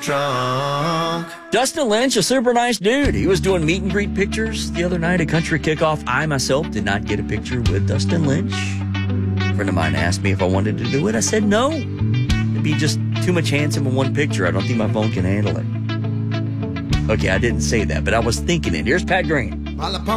trunk. Dustin Lynch, a super nice dude. He was doing meet and greet pictures the other night at Country Kickoff. I myself did not get a picture with Dustin Lynch. A friend of mine asked me if I wanted to do it. I said no. It'd be just too much handsome in one picture. I don't think my phone can handle it. Okay, I didn't say that, but I was thinking it. Here's Pat Green.